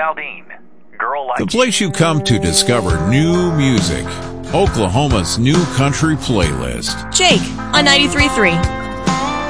Aldean. Girl Like The place you come to discover new music. Oklahoma's new country playlist. Jake on 93.3.